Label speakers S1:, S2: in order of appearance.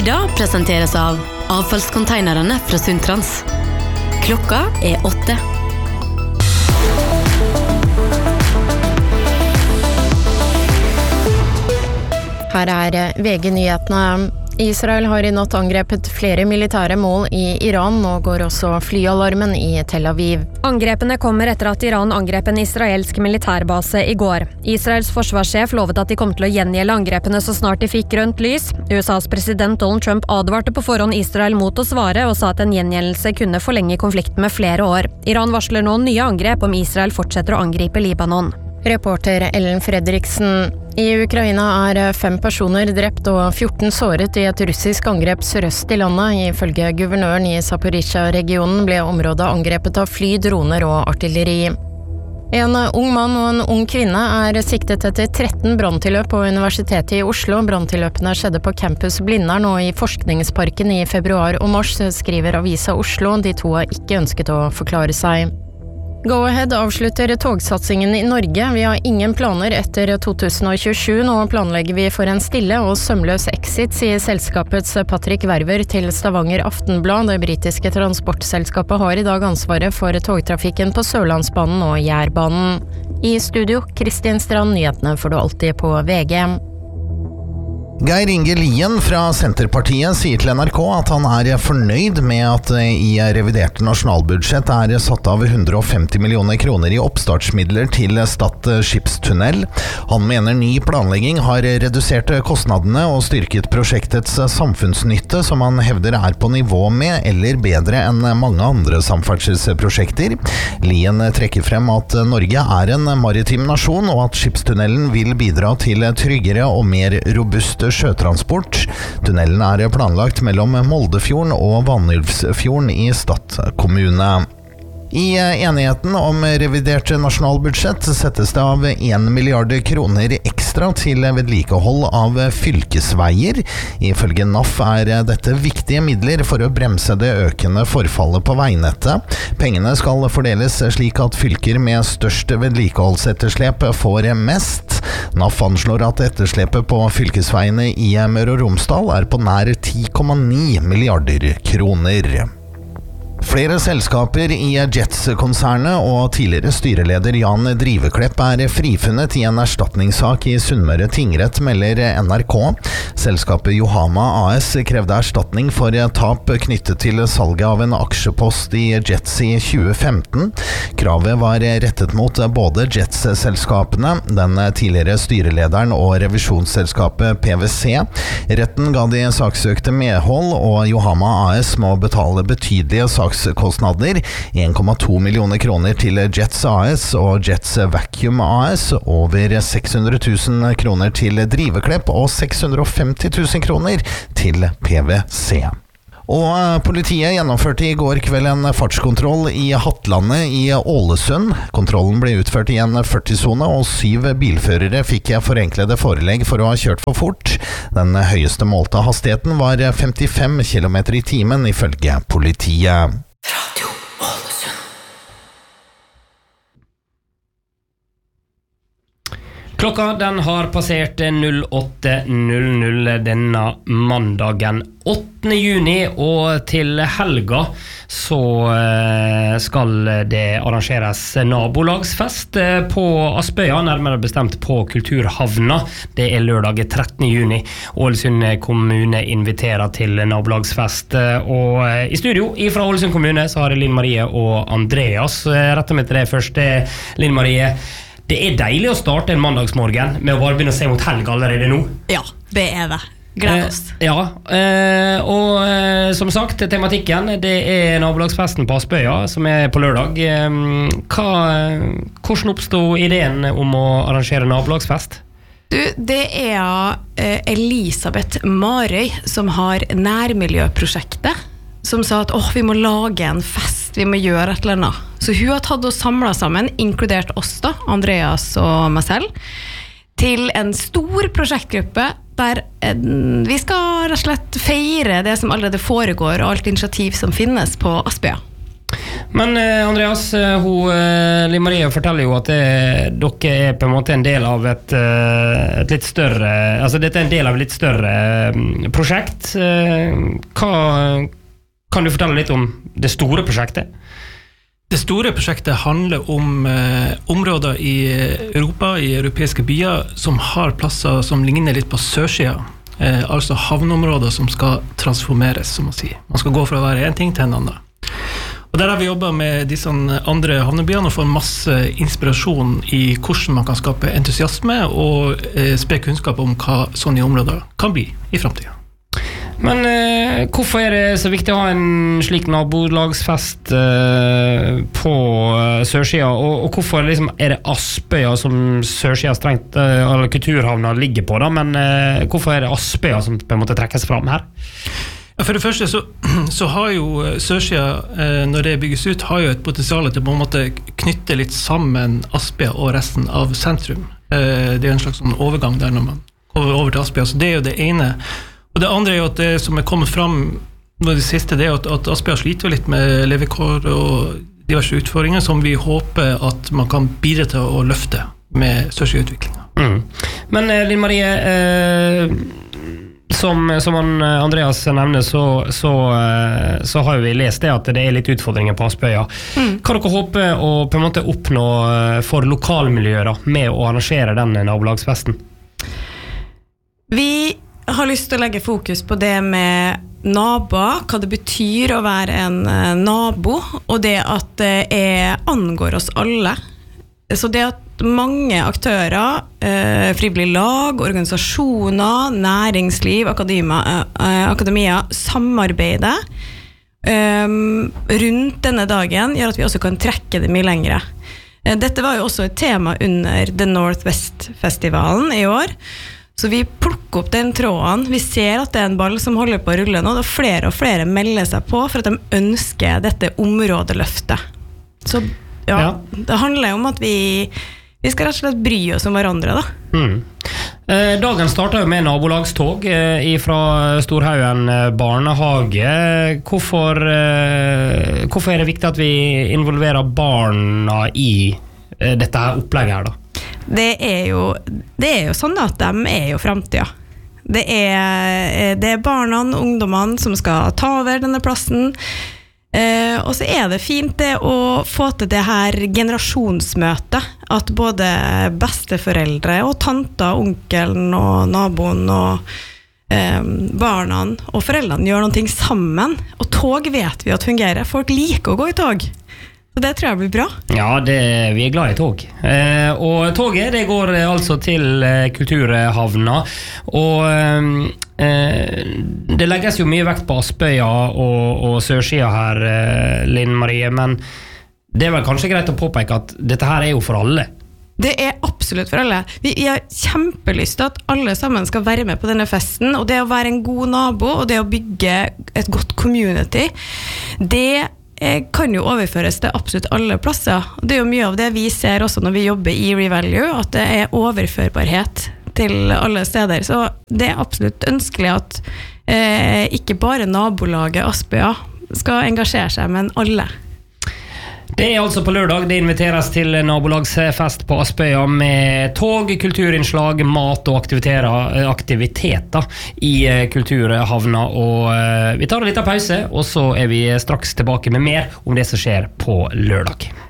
S1: Ida presenteres av avfallskonteinerne fra Sundtrans. Klokka 8.
S2: Her VG-nyhetene. Israel har I natt angrepet flere militære mål I Iran. Nå går også flyalarmen I Tel Aviv.
S3: Angrepene kommer etter at Iran angrep en israelsk militærbase I går. Israels forsvarssjef lovet at de kom til å gjengjelde angrepene så snart de fikk grønt lys. USAs president Donald Trump advarte på forhånd Israel mot å svare og sa at en gjengjeldelse kunne forlenge konflikten med flere år. Iran varsler nå nye angrep om Israel fortsetter å angripe Libanon.
S2: Reporter Ellen Fredriksen. I Ukraina 5 personer drept og 14 såret I et russisk angrep sørøst I landet. Ifølge guvernøren I Zaporizjzja-regionen ble området angrepet av fly, droner og artilleri. En ung mann og en ung kvinne siktet etter 13 branntilløp på Universitetet I Oslo. Branntilløpene skjedde på campus Blindern og I Forskningsparken I februar og mars, skriver Avisa Oslo. De to har ikke ønsket å forklare seg. Go-Ahead avslutter togsatsingen I Norge. Vi har ingen planer etter 2027. Nå planlegger vi for en stille og sømløs exit, sier selskapets Patrick Werver til Stavanger Aftenblad. Det britiske transportselskapet har I dag ansvaret for togtrafikken på Sørlandsbanen og Jærbanen. I studio, Kristin Strand, nyhetene får du alltid på VG.
S4: Geir Inge Lien fra Senterpartiet sier til NRK at han fornøyd med at I reviderte nasjonalbudsjett satt av 150 millioner kroner I oppstartsmidler til Stad skipstunnel. Han mener ny planlegging har redusert kostnadene og styrket prosjektets samfunnsnytte, som han hevder på nivå med eller bedre enn mange andre samferdselsprosjekter. Lien trekker frem at Norge en maritim nasjon, og at skipstunnelen vil bidra til tryggere og mer robust sjøtransport. Tunnelen planlagt mellom Moldefjorden og Vanylvsfjorden I Stad kommune. I enigheten om revidert nasjonalbudsjett settes det av 1 milliard kroner ekstra til vedlikehold av fylkesveier. Ifølge NAF dette viktige midler for å bremse det økende forfallet på veinettet. Pengene skal fordeles slik at fylker med størst vedlikeholdsetterslep får mest. NAF anslår at etterslepet på fylkesveiene I Møre og Romsdal på nær 10,9 milliarder kroner. Flere selskaper I Jets-konsernet og tidligere styreleder Jan Driveklepp frifunnet I en erstatningssak I Sunnmøre tingrett, melder NRK. Selskapet Yohama AS krevde erstatning for tap knyttet til salget av en aksjepost I Jets I 2015. Kravet var rettet mot både Jets-selskapene, den tidligere styrelederen og revisjonsselskapet PwC. Retten ga de saksøkte medhold, og Yohama AS må betale betydelige sakskostnader, 1,2 millioner kroner til Jets AS og Jets Vacuum AS, over 600 000 kroner til Driveklepp og 650 000 kroner til PwC. Og politiet gjennomførte I går kveld en fartskontroll I Hattlandet I Ålesund. Kontrollen ble utført I en 40-zone, og 7 bilførere fikk forenklede forelegg for å ha kjørt for fort. Den høyeste målte hastigheten var 55 km I timen, ifølge politiet.
S1: Radio Ålesund.
S5: Klokka den har passert 08:00 denne mandagen 8. juni, og til helga så skal det arrangeres nabolagsfest på Aspøya, nærmere bestemt på Kulturhavna. Det lørdag 13. juni. Ålesund kommune inviterer til nabolagsfest, og I studio fra Ålesund kommune så har Linn Marie og Andreas. Retter meg til det først, Linn Marie. Det deilig å starte en mandagsmorgen med å bare begynne å se mot helg allerede nå.
S6: Ja, det det. Gleder oss.
S5: Og som sagt, tematikken det nabolagsfesten på Aspøya, som på lørdag. Hvordan oppstod ideen om å arrangere nabolagsfest?
S6: Du, det Elisabeth Marøy som har nærmiljøprosjektet, som sa at vi må lage en fest, vi må gjøre et eller annet. Så hun har tatt og samlet sammen, inkludert oss da, Andreas og meg selv, til en stor prosjektgruppe der vi skal rett og slett feire det som allerede foregår, og alt initiativ som finnes på Aspøya.
S5: Men Andreas, Liv Marie forteller jo at dere på en måte en del av et litt større, altså dette en del av et litt større prosjekt. Kan du fortelle litt om det store prosjektet?
S7: Det store prosjektet handler om områder i Europa, i europeiske byer, som har plasser som ligner litt på sørsida. Altså havnområder som skal transformeres, som man sier. Man skal gå fra å være en ting til en annen. Og der har vi jobbet med disse andre havnebyene og fått masse inspirasjon i hvordan man kan skape entusiasme og spre kunnskap om hva sånne områder kan bli i fremtiden.
S5: Men hvorfor det så viktig å ha en slik nabolagsfest på sørsida, og hvorfor liksom det Aspøya som sørsida strengt, eller kulturhavna ligger på da, men hvorfor det Aspøya som på en måte trekkes fram her?
S7: Ja, for det første så har jo sørsida, når det bygges ut, har jo et potensial til på en måte knytte litt sammen Aspøya og resten av sentrum. Det en slags sånn overgang der når man kommer over til Aspøya, så det jo det ene. Og det andre jo at det som kommet fram nå det siste, det at Aspøya sliter litt med levekår og diverse utfordringer som vi håper at man kan bidra til å løfte med sørsida-utviklingen.
S5: Men Liv Marie, som Andreas nevner, så har jo vi lest det at det litt utfordringer på Aspøya. Kan dere håpe å på en måte oppnå for lokalmiljøer med å arrangere den nabolagsfesten?
S6: Vi har lyst til å legge fokus på det med naboer, hva det betyr å være en nabo, og det at det angår oss alle. Så det at mange aktører, frivillige lag, organisasjoner, næringsliv, akademia samarbeider rundt denne dagen, gjør at vi også kan trekke det mye lengre. Dette var jo også et tema under The Northwest-festivalen i år, så vi plukker opp den tråden. Vi ser at det en ball som holder på å rulle nå, og flere og flere melder seg på for at de ønsker dette områdeløftet. Så ja. Det handler jo om at vi skal rett og slett bry oss om hverandre da.
S5: Dagen startet jo med nabolagstog fra Storhaugen barnehage. Hvorfor det viktig at vi involverer barna i dette her opplegget her da?
S6: Det jo sånn at de jo fremtiden. Det barna, ungdommene som skal ta over denne plassen. Og så det fint det å få til det her generasjonsmøtet, at både besteforeldre og tanter, onkelen og naboen og barna og foreldrene gjør noe sammen. Og tog vet vi at fungerer. Folk liker å gå i tog. Så det tror jeg blir bra. Ja,
S5: vi glad i tog. Og toget, det går altså til Kulturhavna, og det legges jo mye vekt på Aspøya og sørsida her, Liv Marie, men det vel kanskje greit å påpeke at dette her jo for alle.
S6: Det absolutt for alle. Vi har kjempelyst til at alle sammen skal være med på denne festen, og det å være en god nabo, og det å bygge et godt community, det kan jo overføres til absolutt alle plasser. Det jo mye av det vi ser også når vi jobber i Revalue, at det overførbarhet til alle steder. Så det absolutt ønskelig at ikke bare nabolaget Aspøya skal engasjere seg, men alle.
S5: Det altså på lørdag. Det inviteres til nabolagsfest på Aspøya med tog, kulturinnslag, mat og aktiviteter i Kulturhavna. Og vi tar en liten pause, og så vi straks tilbake med mer om det som skjer på lørdag.